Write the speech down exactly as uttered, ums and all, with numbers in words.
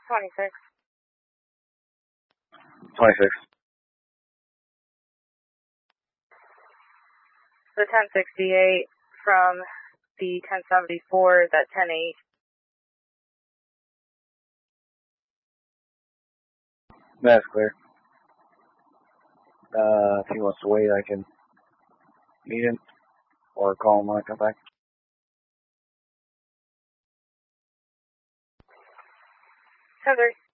twenty-six. twenty-six. The ten sixty-eight from the ten seventy-four is at ten eight. That's clear. Uh, if he wants to wait, I can meet him or call him when I come back. ten three.